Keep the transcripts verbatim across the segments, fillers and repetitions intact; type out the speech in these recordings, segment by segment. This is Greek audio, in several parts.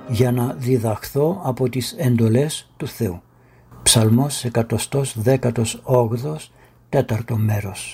για να διδαχθώ από τις εντολές του Θεού. Ψαλμός εκατοστός δέκατος όγδοος, τέταρτο μέρος.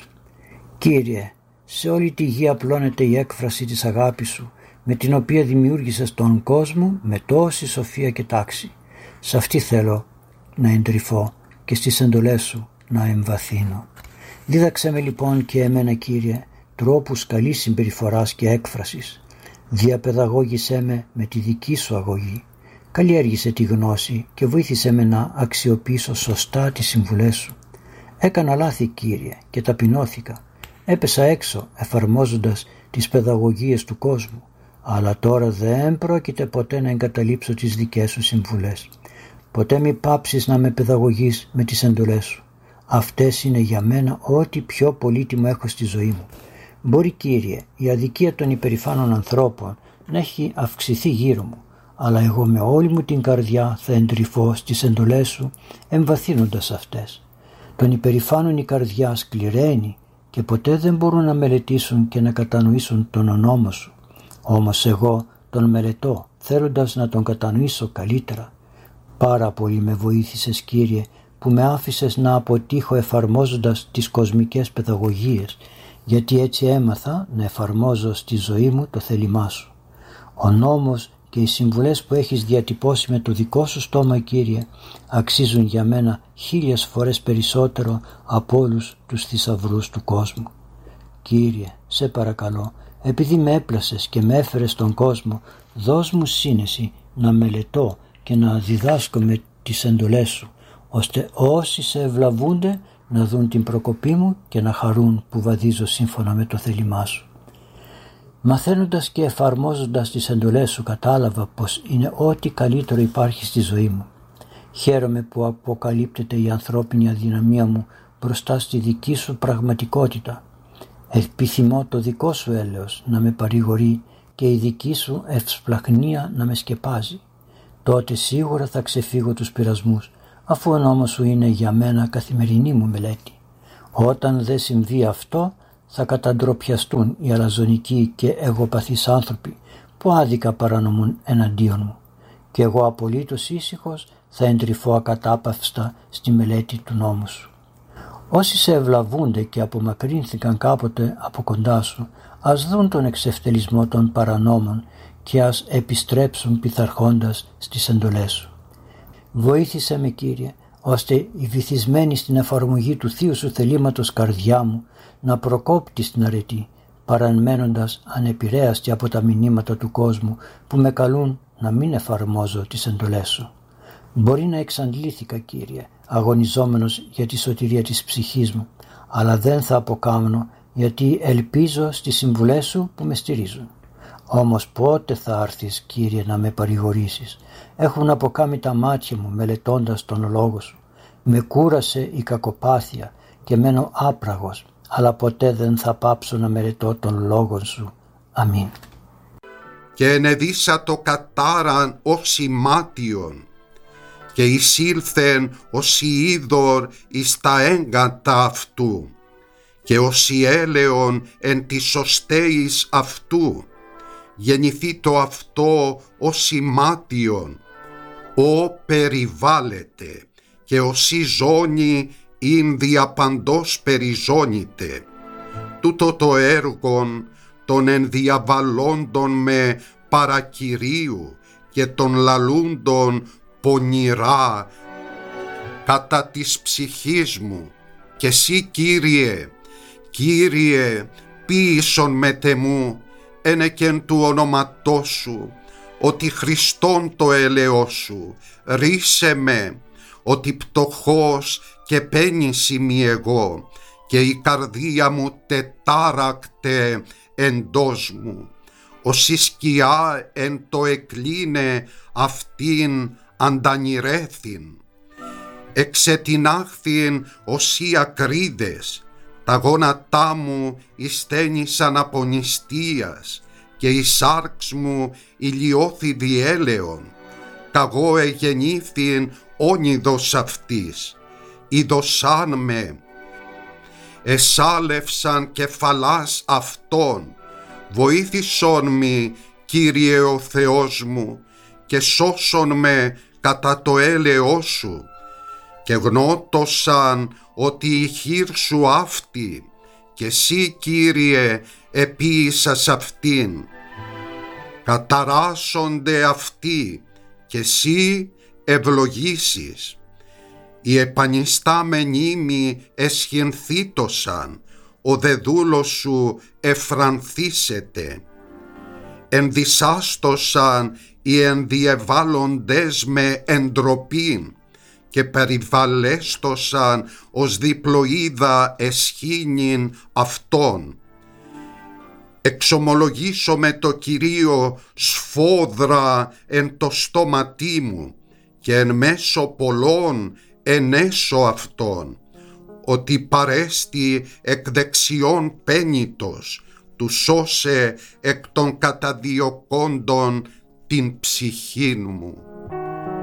Κύριε, σε όλη τη γη απλώνεται η έκφραση της αγάπης σου, με την οποία δημιούργησες τον κόσμο με τόση σοφία και τάξη. Σε αυτή θέλω να εντρυφώ και στις εντολές σου να εμβαθύνω. Δίδαξέ με λοιπόν και εμένα, Κύριε, τρόπους καλής συμπεριφοράς και έκφρασης. Διαπαιδαγώγησέ με με τη δική σου αγωγή. Καλλιέργησε τη γνώση και βοήθησέ με να αξιοποιήσω σωστά τις συμβουλές σου. Έκανα λάθη, Κύριε, και ταπεινώθηκα. Έπεσα έξω εφαρμόζοντας τις παιδαγωγίες του κόσμου, αλλά τώρα δεν πρόκειται ποτέ να εγκαταλείψω τις δικές σου συμβουλές. Ποτέ μη πάψεις να με παιδαγωγείς με τις εντολές σου. Αυτές είναι για μένα ό,τι πιο πολύτιμο έχω στη ζωή μου. Μπορεί, Κύριε, η αδικία των υπερηφάνων ανθρώπων να έχει αυξηθεί γύρω μου, αλλά εγώ με όλη μου την καρδιά θα εντρυφώ στις εντολές σου, εμβαθύνοντας αυτές. Των υπερηφάνων η καρδιά σκληραίνει και ποτέ δεν μπορούν να μελετήσουν και να κατανοήσουν τον νόμο σου. Όμως εγώ τον μελετώ, θέλοντας να τον κατανοήσω καλύτερα. Πάρα πολύ με βοήθησες, Κύριε, που με άφησες να αποτύχω εφαρμόζοντας τις κοσμικές παιδαγωγίες, γιατί έτσι έμαθα να εφαρμόζω στη ζωή μου το θέλημά σου. Ο νόμος και οι συμβουλές που έχεις διατυπώσει με το δικό σου στόμα, Κύριε, αξίζουν για μένα χίλιες φορές περισσότερο από όλους τους θησαυρούς του κόσμου. Κύριε, σε παρακαλώ, επειδή με έπλασες και με έφερες στον κόσμο, δώσ' μου σύνεση να μελετώ και να διδάσκω με τις εντολές σου, ώστε όσοι σε ευλαβούνται να δουν την προκοπή μου και να χαρούν που βαδίζω σύμφωνα με το θέλημά σου. Μαθαίνοντας και εφαρμόζοντας τις εντολές σου, κατάλαβα πως είναι ό,τι καλύτερο υπάρχει στη ζωή μου. Χαίρομαι που αποκαλύπτεται η ανθρώπινη αδυναμία μου μπροστά στη δική σου πραγματικότητα. Επιθυμώ το δικό σου έλεος να με παρηγορεί και η δική σου ευσπλαχνία να με σκεπάζει. Τότε σίγουρα θα ξεφύγω τους πειρασμούς, αφού ο νόμος σου είναι για μένα καθημερινή μου μελέτη. Όταν δεν συμβεί αυτό, θα καταντροπιαστούν οι αλαζονικοί και εγωπαθείς άνθρωποι που άδικα παρανομούν εναντίον μου, και εγώ απολύτως ήσυχος θα εντρυφώ ακατάπαυστα στη μελέτη του νόμου σου. Όσοι σε ευλαβούνται και απομακρύνθηκαν κάποτε από κοντά σου, ας δουν τον εξευτελισμό των παρανόμων και ας επιστρέψουν πειθαρχώντας στις εντολές σου. Βοήθησε με, Κύριε, ώστε η βυθισμένη στην εφαρμογή του θείου σου θελήματος καρδιά μου να προκόπτει στην αρετή, παραμένοντας ανεπηρέαστη από τα μηνύματα του κόσμου που με καλούν να μην εφαρμόζω τις εντολές σου. Μπορεί να εξαντλήθηκα, Κύριε, αγωνιζόμενος για τη σωτηρία της ψυχής μου, αλλά δεν θα αποκάμνω, γιατί ελπίζω στις συμβουλές σου που με στηρίζουν. Όμως πότε θα έρθεις, Κύριε, να με παρηγορήσεις? Έχουν αποκάμει τα μάτια μου μελετώντας τον λόγο σου. Με κούρασε η κακοπάθεια και μένω άπραγος, αλλά ποτέ δεν θα πάψω να μελετώ τον λόγο σου. Αμήν. Και ενεδίσα το κατάραν ως ημάτιον, και εισήλθεν ως είδωρ εις τα έγκατα αυτού, και ως έλεον εν της σωστέης αυτού, γεννηθεί το αυτό ως ημάτιον, ο περιβάλλεται, και ως η ζώνη ειν διαπαντός περιζώνηται. Τούτο το έργον των ενδιαβαλλόντων με παρακυρίου και των λαλούντων πονηρά κατά της ψυχής μου, και εσύ, Κύριε, Κύριε, ποίησον με τεμού ένεκεν του ονοματός σου, ότι Χριστόν το έλεος σου, ρίσε με, ότι πτωχός και πένης είμαι εγώ, και η καρδία μου τετάρακτε εντός μου, ως η σκιά εν το εκλίνε αυτήν αντανηρέθην. Εξετινάχθην ως οι ακρίδες, τα γόνατά μου εισθένησαν από νηστείας, και η σάρξ μου ηλιώθη διέλεον. Καγώ εγεννήθην όνειδος αυτής, ειδωσάν με, εσάλευσαν κεφαλάς αυτών. Βοήθησόν μη, Κύριε ο Θεός μου, και σώσον με κατά το έλεος σου, και γνώτωσαν ότι η χείρ σου αυτή, και εσύ, Κύριε, επίησας αυτήν. Καταράσσονται αυτοί, και εσύ ευλογήσεις. Οι επανιστάμενοι μη εσχυνθήτωσαν, ο δε δούλος σου εφρανθήσεται. Ενδυσάστοσαν οι ενδιεβάλλοντες με εντροπήν, και περιβαλέστοσαν ως διπλοίδα εσχήνην αυτών. Εξομολογήσω με το Κυρίο σφόδρα εν το στόματί μου, και εν μέσω πολλών ενέσω αυτών, ότι παρέστη εκ δεξιών πένητος, του σώσε εκ των καταδιωκόντων την ψυχήν μου.